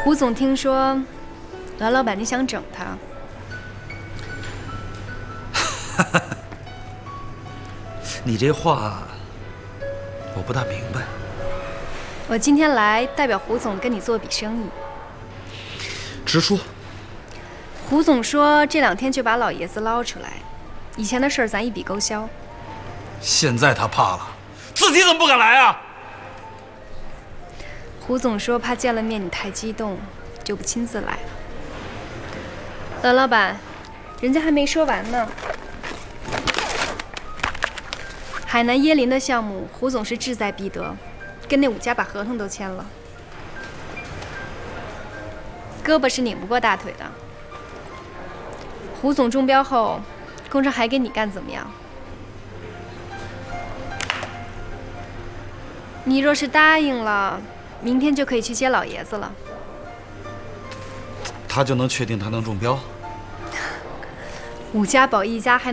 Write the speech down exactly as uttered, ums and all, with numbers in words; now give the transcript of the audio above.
胡总听说栾老板你想整他， 你这话我不大明白。 我今天来代表胡总跟你做笔生意。 直说。 胡总说这两天就把老爷子捞出来，以前的事儿咱一笔勾销。 现在他怕了，自己怎么不敢来啊？ 胡总说怕见了面你太激动，就不亲自来了。栾老板，人家还没说完呢。海南椰林的项目，胡总是志在必得，跟那五家把合同都签了，胳膊是拧不过大腿的。胡总中标后，工程还给你干怎么样？你若是答应了，明天就可以去接老爷子了。 他就能确定他能中标？ 五家保一家还能